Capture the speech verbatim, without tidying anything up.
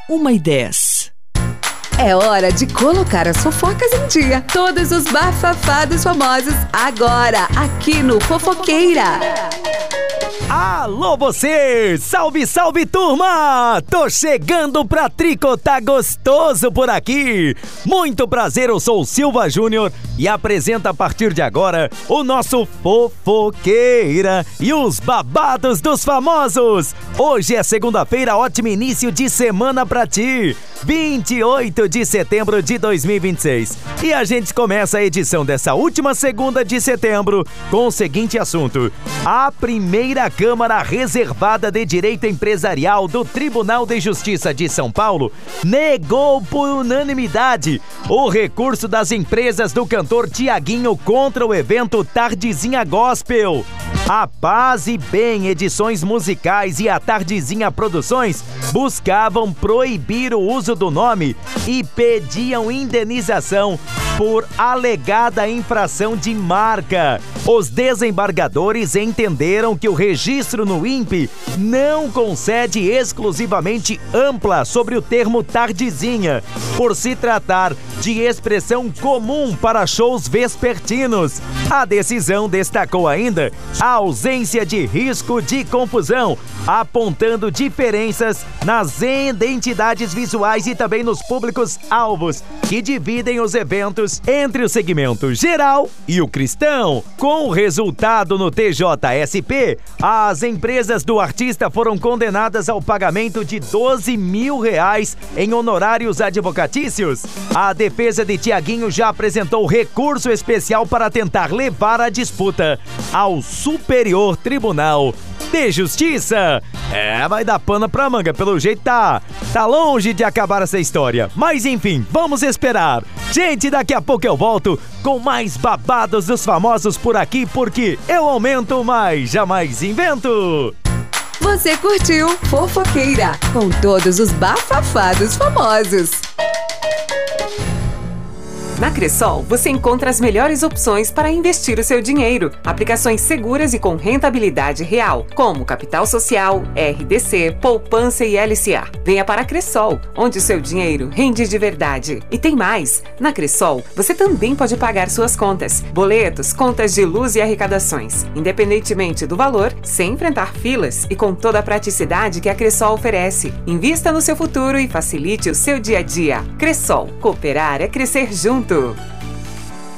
uma e dez. É hora de colocar as fofocas em dia. Todos os bafafados famosos agora, aqui no Fofoqueira. Alô você! Salve, salve turma! Tô chegando pra tricotar gostoso por aqui! Muito prazer, eu sou o Silva Júnior e apresento a partir de agora o nosso Fofoqueira e os babados dos famosos! Hoje é segunda-feira, ótimo início de semana pra ti! vinte e oito de setembro de dois mil e vinte e seis. E a gente começa a edição dessa última segunda de setembro com o seguinte assunto: a primeira Câmara Reservada de Direito Empresarial do Tribunal de Justiça de São Paulo negou por unanimidade o recurso das empresas do cantor Tiaguinho contra o evento Tardezinha Gospel. A Paz e Bem Edições Musicais e a Tardezinha Produções buscavam proibir o uso do nome e pediam indenização por alegada infração de marca. Os desembargadores entenderam que o registro no I N P E não concede exclusivamente ampla sobre o termo tardezinha, por se tratar de expressão comum para shows vespertinos. A decisão destacou ainda a ausência de risco de confusão, apontando diferenças nas identidades visuais e também nos públicos-alvos, que dividem os eventos entre o segmento geral e o cristão. Com o resultado no T J S P, as empresas do artista foram condenadas ao pagamento de doze mil reais em honorários advocatícios. A defesa de Tiaguinho já apresentou recurso especial para tentar levar a disputa ao Superior Tribunal de Justiça. É, vai dar pano pra manga, pelo jeito tá, tá longe de acabar essa história. Mas enfim, vamos esperar. Gente, daqui a pouco eu volto com mais babados dos famosos por aqui, porque eu aumento, mas jamais invento. Você curtiu Fofoqueira, com todos os bafafados famosos. Na Cressol, você encontra as melhores opções para investir o seu dinheiro. Aplicações seguras e com rentabilidade real, como Capital Social, R D C, Poupança e L C A. Venha para a Cressol, onde o seu dinheiro rende de verdade. E tem mais! Na Cressol, você também pode pagar suas contas, boletos, contas de luz e arrecadações, independentemente do valor, sem enfrentar filas e com toda a praticidade que a Cressol oferece. Invista no seu futuro e facilite o seu dia a dia. Cressol, cooperar é crescer junto.